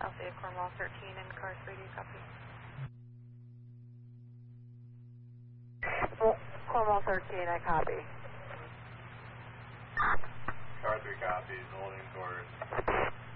Alpha Cornwall 13 and car 3D copy. Cornwall 13, I copy. Car 3 copies, holding course.